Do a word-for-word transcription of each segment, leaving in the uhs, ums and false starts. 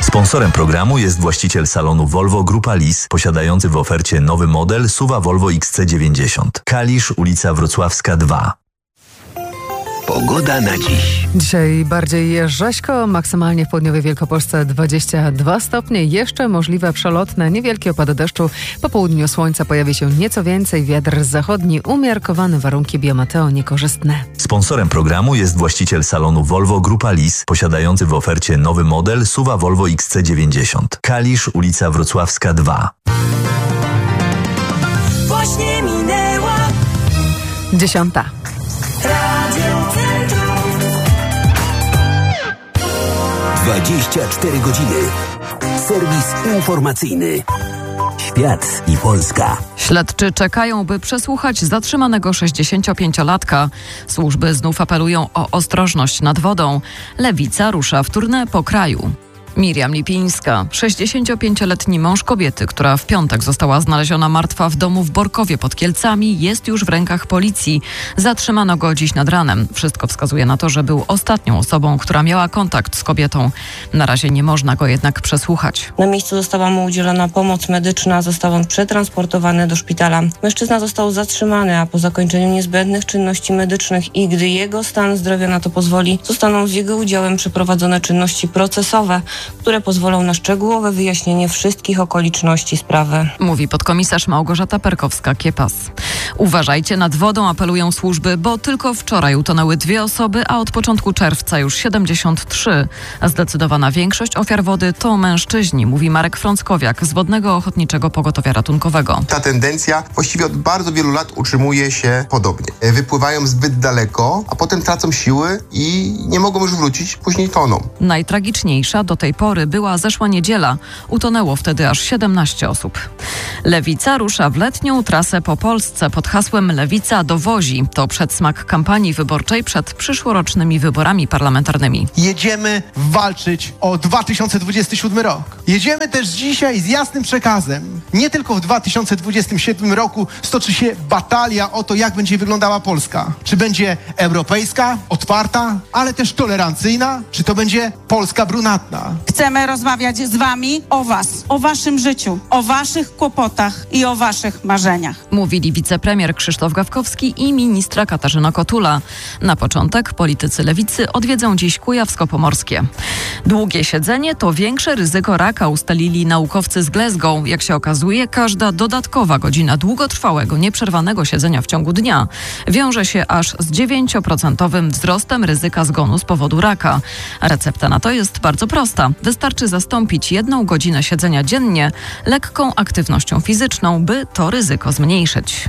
Sponsorem programu jest właściciel salonu Volvo Grupa Lis, posiadający w ofercie nowy model S U V-a Volvo X C dziewięćdziesiąt. Kalisz, ulica Wrocławska dwa. Pogoda na dziś. Dzisiaj bardziej rzeźko, maksymalnie w południowej Wielkopolsce dwadzieścia dwa stopnie. Jeszcze możliwe przelotne, niewielkie opady deszczu. Po południu słońca pojawi się nieco więcej. Wiatr zachodni umiarkowany, warunki biometeo niekorzystne. Sponsorem programu jest właściciel salonu Volvo Grupa Lis, posiadający w ofercie nowy model S U V-a Volvo X C dziewięćdziesiąt. Kalisz, ulica Wrocławska dwa. Właśnie minęła Dziesiąta. Radio Centrum. dwadzieścia cztery godziny. Serwis informacyjny. Świat i Polska. Śledczy czekają, by przesłuchać zatrzymanego sześćdziesięciopięciolatka. Służby znów apelują o ostrożność nad wodą. Lewica rusza w tournée po kraju. Miriam Lipińska, sześćdziesięciopięcioletni mąż kobiety, która w piątek została znaleziona martwa w domu w Borkowie pod Kielcami, jest już w rękach policji. Zatrzymano go dziś nad ranem. Wszystko wskazuje na to, że był ostatnią osobą, która miała kontakt z kobietą. Na razie nie można go jednak przesłuchać. Na miejscu została mu udzielona pomoc medyczna, został on przetransportowany do szpitala. Mężczyzna został zatrzymany, a po zakończeniu niezbędnych czynności medycznych i gdy jego stan zdrowia na to pozwoli, zostaną z jego udziałem przeprowadzone czynności procesowe, które pozwolą na szczegółowe wyjaśnienie wszystkich okoliczności sprawy. Mówi podkomisarz Małgorzata Perkowska-Kiepas. Uważajcie nad wodą, apelują służby, bo tylko wczoraj utonęły dwie osoby, a od początku czerwca już siedemdziesiąt trzy. A zdecydowana większość ofiar wody to mężczyźni, mówi Marek Frąckowiak z Wodnego Ochotniczego Pogotowia Ratunkowego. Ta tendencja właściwie od bardzo wielu lat utrzymuje się podobnie. Wypływają zbyt daleko, a potem tracą siły i nie mogą już wrócić, później toną. Najtragiczniejsza do tej pory była zeszła niedziela. Utonęło wtedy aż siedemnaście osób. Lewica rusza w letnią trasę po Polsce pod hasłem Lewica dowozi. To przedsmak kampanii wyborczej przed przyszłorocznymi wyborami parlamentarnymi. Jedziemy walczyć o dwa tysiące dwudziesty siódmy rok. Jedziemy też dzisiaj z jasnym przekazem. Nie tylko w dwa tysiące dwudziestym siódmym roku stoczy się batalia o to, jak będzie wyglądała Polska. Czy będzie europejska, otwarta, ale też tolerancyjna, czy to będzie Polska brunatna. Chcemy rozmawiać z wami o was, o waszym życiu, o waszych kłopotach i o waszych marzeniach. Mówili wicepremier Krzysztof Gawkowski i ministra Katarzyna Kotula. Na początek politycy lewicy odwiedzą dziś Kujawsko-Pomorskie. Długie siedzenie to większe ryzyko raka, ustalili naukowcy z Glasgow. Jak się okazuje, każda dodatkowa godzina długotrwałego, nieprzerwanego siedzenia w ciągu dnia wiąże się aż z dziewięcioprocentowym wzrostem ryzyka zgonu z powodu raka. Recepta na to jest bardzo prosta. Wystarczy zastąpić jedną godzinę siedzenia dziennie lekką aktywnością fizyczną, by to ryzyko zmniejszyć.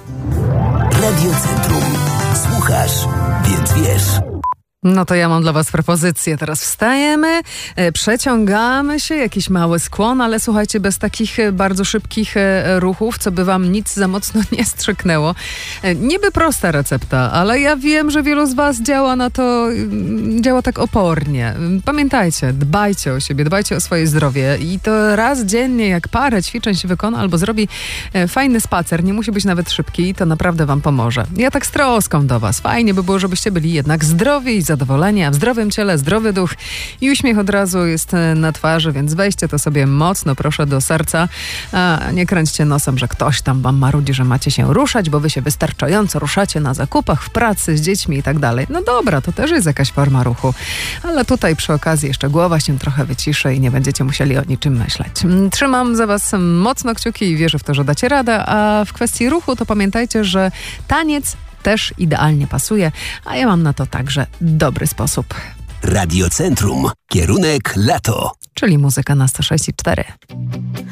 Radio Centrum. Słuchasz, więc wiesz. No to ja mam dla was propozycję. Teraz wstajemy, e, przeciągamy się, jakiś mały skłon, ale słuchajcie, bez takich e, bardzo szybkich e, ruchów, co by wam nic za mocno nie strzyknęło. E, niby prosta recepta, ale ja wiem, że wielu z was działa na to, y, działa tak opornie. Pamiętajcie, dbajcie o siebie, dbajcie o swoje zdrowie i to raz dziennie, jak parę ćwiczeń się wykona albo zrobi e, fajny spacer, nie musi być nawet szybki, to naprawdę wam pomoże. Ja tak z troską do was. Fajnie by było, żebyście byli jednak zdrowi i zadowoleni, a w zdrowym ciele zdrowy duch i uśmiech od razu jest na twarzy, więc weźcie to sobie mocno, proszę, do serca, a nie kręćcie nosem, że ktoś tam wam marudzi, że macie się ruszać, bo wy się wystarczająco ruszacie na zakupach, w pracy, z dziećmi i tak dalej. No dobra, to też jest jakaś forma ruchu, ale tutaj przy okazji jeszcze głowa się trochę wyciszy i nie będziecie musieli o niczym myśleć. Trzymam za was mocno kciuki i wierzę w to, że dacie radę, a w kwestii ruchu to pamiętajcie, że taniec też idealnie pasuje, a ja mam na to także dobry sposób. Radio Centrum. Kierunek lato. Czyli muzyka na sto sześć i cztery.